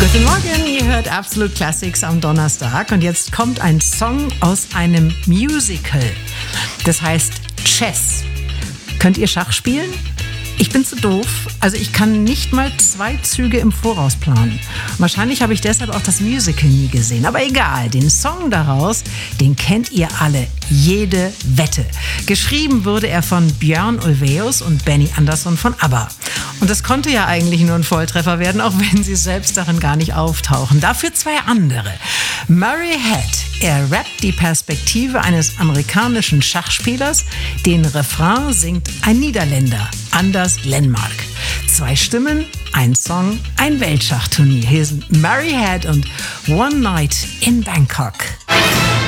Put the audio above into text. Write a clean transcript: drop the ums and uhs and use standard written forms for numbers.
Guten Morgen, ihr hört Absolute Classics am Donnerstag und jetzt kommt ein Song aus einem Musical. Das heißt Chess. Könnt ihr Schach spielen? Ich bin zu doof. Also ich kann nicht mal 2 Züge im Voraus planen. Wahrscheinlich habe ich deshalb auch das Musical nie gesehen. Aber egal, den Song daraus, den kennt ihr alle. Jede Wette. Geschrieben wurde er von Björn Ulvaeus und Benny Andersson von ABBA. Und das konnte ja eigentlich nur ein Volltreffer werden, auch wenn sie selbst darin gar nicht auftauchen. Dafür 2 andere. Murray Head. Er rappt die Perspektive eines amerikanischen Schachspielers. Den Refrain singt ein Niederländer, Anders Lenmark. 2 Stimmen, ein Song, ein Weltschachturnier. Hier sind Murray Head und One Night in Bangkok.